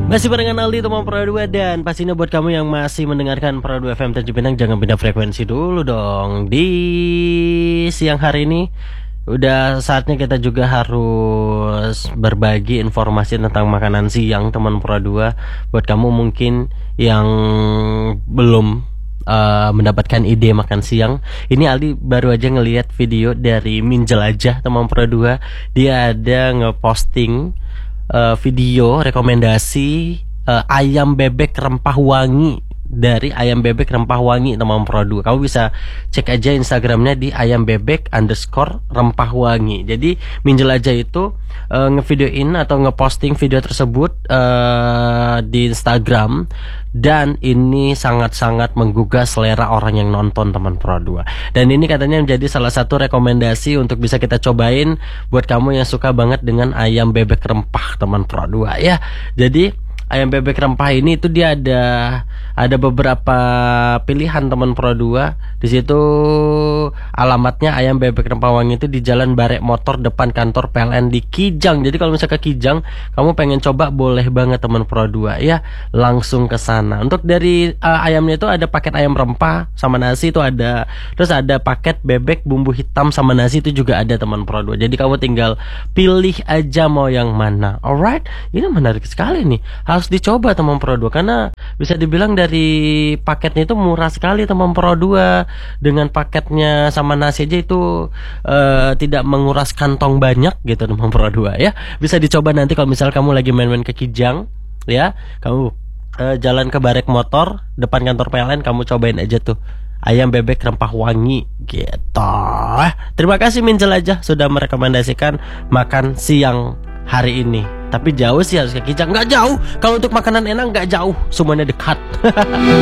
Masih barengan Aldi teman Pro 2, dan pastinya buat kamu yang masih mendengarkan Pro 2 FM Tanjung Pinang, jangan pindah frekuensi dulu dong. Di siang hari ini udah saatnya kita juga harus berbagi informasi tentang makanan siang teman Pro 2. Buat kamu mungkin yang belum mendapatkan ide makan siang, ini Aldi baru aja ngelihat video dari Minjelajah teman Pro 2. Dia ada ngeposting video rekomendasi ayam bebek rempah wangi, dari ayam bebek rempah wangi teman Pro 2. Kamu bisa cek aja Instagramnya di ayambebek_rempah wangi. Jadi Minjelajah itu ngevideoin atau ngeposting video tersebut di Instagram, dan ini sangat-sangat menggugah selera orang yang nonton teman Pro 2. Dan ini katanya menjadi salah satu rekomendasi untuk bisa kita cobain buat kamu yang suka banget dengan ayam bebek rempah teman Pro 2 ya. Jadi ayam bebek rempah ini itu dia ada beberapa pilihan teman Pro 2. Di situ alamatnya ayam bebek rempah wangi itu di Jalan Barek Motor depan kantor PLN di Kijang. Jadi kalau misalnya ke Kijang kamu pengen coba, boleh banget teman Pro 2 ya, langsung ke sana. Untuk dari ayamnya itu ada paket ayam rempah sama nasi itu ada. Terus ada paket bebek bumbu hitam sama nasi itu juga ada teman Pro 2. Jadi kamu tinggal pilih aja mau yang mana. Alright, ini menarik sekali nih. Harus dicoba teman Pro 2 karena bisa dibilang dari paketnya itu murah sekali teman Pro 2. Dengan paketnya sama nasi aja itu tidak menguras kantong banyak gitu teman Pro 2 ya. Bisa dicoba nanti kalau misal kamu lagi main-main ke Kijang ya. Kamu jalan ke Barek Motor depan kantor PLN, kamu cobain aja tuh ayam bebek rempah wangi gitu. Terima kasih Minjelajah sudah merekomendasikan makan siang hari ini. Tapi jauh sih, harus ke Kijang. Nggak jauh. Kalau untuk makanan enak nggak jauh, semuanya dekat.